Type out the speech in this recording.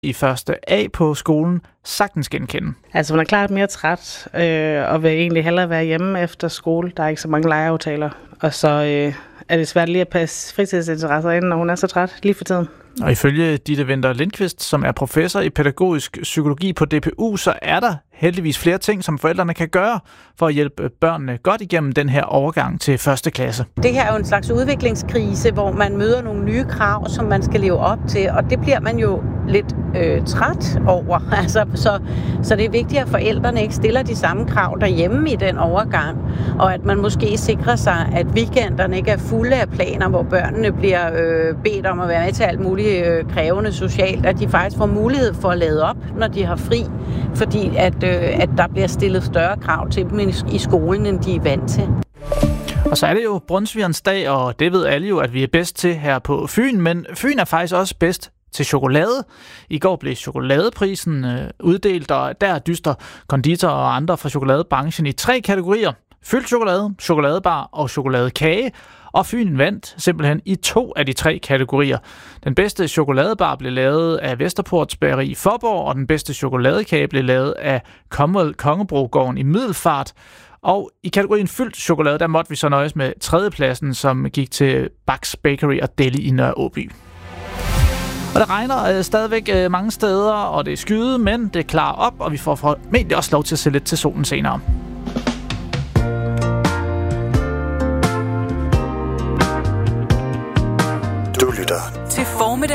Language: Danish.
i første A på skolen sagtens genkende. Altså hun er klart mere træt, og vil egentlig hellere være hjemme efter skole. Der er ikke så mange legeaftaler, og så er det svært lige at passe fritidsinteresser ind, når hun er så træt lige for tiden. Og ifølge Ditte Winther Lindqvist, som er professor i pædagogisk psykologi på DPU, så er der heldigvis flere ting, som forældrene kan gøre for at hjælpe børnene godt igennem den her overgang til første klasse. Det her er jo en slags udviklingskrise, hvor man møder nogle nye krav, som man skal leve op til, og det bliver man jo lidt træt over. Så det er vigtigt, at forældrene ikke stiller de samme krav derhjemme i den overgang, og at man måske sikrer sig, at weekenderne ikke er fulde af planer, hvor børnene bliver bedt om at være med til alt muligt krævende socialt, at de faktisk får mulighed for at lade op, når de har fri, fordi at der bliver stillet større krav til dem i skolen, end de er vant til. Og så er det jo Brunsvigerens dag, og det ved alle jo, at vi er bedst til her på Fyn, men Fyn er faktisk også bedst til chokolade. I går blev chokoladeprisen uddelt, og der dyster konditorer og andre fra chokoladebranchen i 3 kategorier. Fyldt chokolade, chokoladebar og chokoladekage. Og Fyn vandt simpelthen i 2 af de 3 kategorier. Den bedste chokoladebar blev lavet af Vesterports Bageri i Faaborg, og den bedste chokoladekage blev lavet af Kongebrogården i Middelfart. Og i kategorien fyldt chokolade, der måtte vi så nøjes med 3. pladsen, som gik til Bachs Bakery og Deli i Nørre Åby. Og det regner stadigvæk mange steder, og det er skyet, men det klarer op, og vi får formentlig også lov til at se lidt til solen senere.